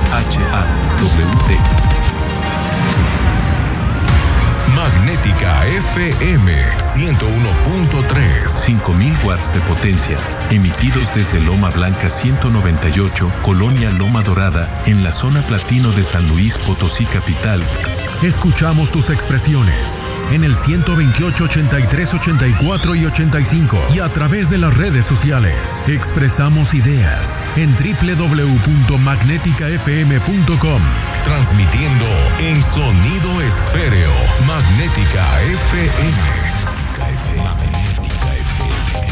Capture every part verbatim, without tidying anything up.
H A W T. Magnética F M ciento uno punto tres. cinco mil watts de potencia, emitidos desde Loma Blanca ciento noventa y ocho, Colonia Loma Dorada, en la zona platino de San Luis Potosí capital. Escuchamos tus expresiones en el ciento veintiocho, ochenta y tres, ochenta y cuatro y ochenta y cinco y a través de las redes sociales. Expresamos ideas en doble u doble u doble u punto magnética f m punto com. Transmitiendo en sonido esféreo. Magnética F M. Magnética F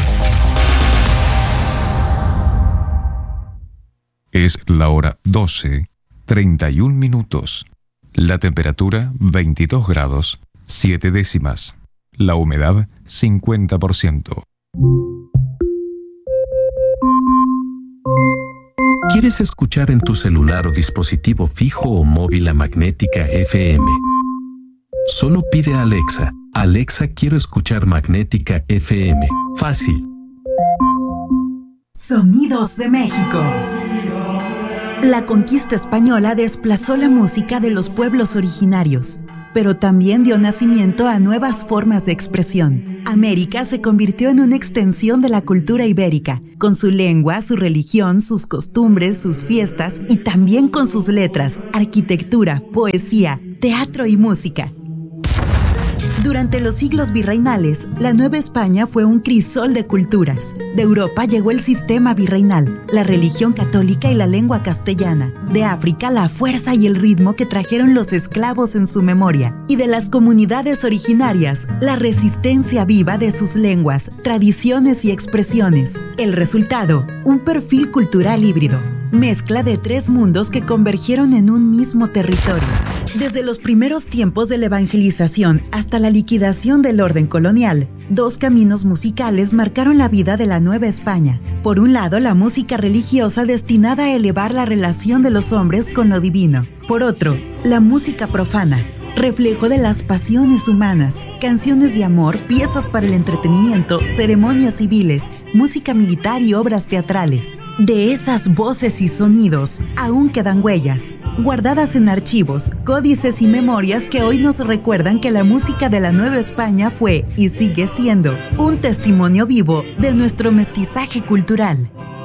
M. Es la hora doce, treinta y un minutos. La temperatura veintidós grados, siete décimas. La humedad cincuenta por ciento. ¿Quieres escuchar en tu celular o dispositivo fijo o móvil a Magnética F M? Solo pide a Alexa: Alexa, quiero escuchar Magnética F M. Fácil. Sonidos de México. La conquista española desplazó la música de los pueblos originarios, pero también dio nacimiento a nuevas formas de expresión. América se convirtió en una extensión de la cultura ibérica, con su lengua, su religión, sus costumbres, sus fiestas y también con sus letras, arquitectura, poesía, teatro y música. Durante los siglos virreinales, la Nueva España fue un crisol de culturas. De Europa llegó el sistema virreinal, la religión católica y la lengua castellana. De África, la fuerza y el ritmo que trajeron los esclavos en su memoria. Y de las comunidades originarias, la resistencia viva de sus lenguas, tradiciones y expresiones. El resultado, un perfil cultural híbrido. Mezcla de tres mundos que convergieron en un mismo territorio. Desde los primeros tiempos de la evangelización hasta la liquidación del orden colonial, dos caminos musicales marcaron la vida de la Nueva España. Por un lado, la música religiosa destinada a elevar la relación de los hombres con lo divino. Por otro, la música profana, reflejo de las pasiones humanas, canciones de amor, piezas para el entretenimiento, ceremonias civiles, música militar y obras teatrales. De esas voces y sonidos aún quedan huellas, guardadas en archivos, códices y memorias que hoy nos recuerdan que la música de la Nueva España fue y sigue siendo un testimonio vivo de nuestro mestizaje cultural.